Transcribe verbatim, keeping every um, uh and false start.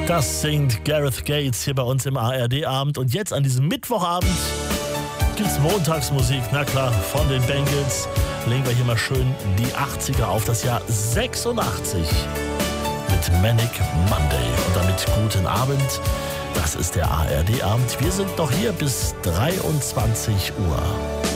Das singt Gareth Gates hier bei uns im A R D-Abend. Und jetzt an diesem Mittwochabend gibt's Montagsmusik. Na klar, von den Bengals legen wir hier mal schön die achtziger auf, das Jahr sechsundachtzig mit Manic Monday. Und damit guten Abend. Das ist der A R D-Abend. Wir sind noch hier bis dreiundzwanzig Uhr.